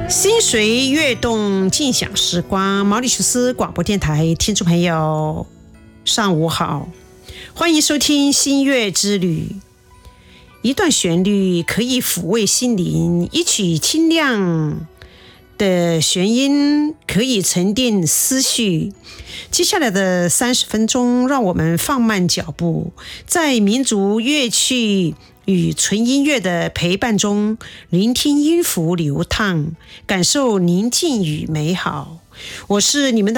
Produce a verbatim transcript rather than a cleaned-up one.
心随悦动，静享时光。毛里求斯广播电台听众朋友，上午好，欢迎收听心乐之旅。一段旋律可以抚慰心灵，一曲清亮的弦音可以沉淀思绪。接下来的三十分钟，让我们放慢脚步，在民族乐器与纯音乐的陪伴中，聆听音符流淌，感受宁静与美好。我是你们的